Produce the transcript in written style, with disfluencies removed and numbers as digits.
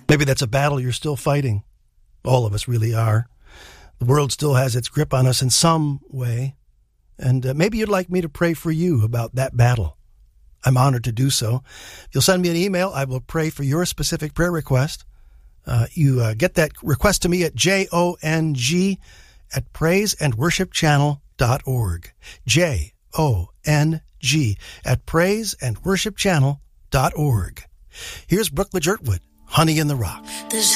Maybe that's a battle you're still fighting. All of us really are. The world still has its grip on us in some way. And maybe you'd like me to pray for you about that battle. I'm honored to do so. If you'll send me an email, I will pray for your specific prayer request. You get that request to me at jong@praiseandworshipchannel.org. jong@praiseandworshipchannel.org. Here's Brooke Legertwood, Honey in the Rock.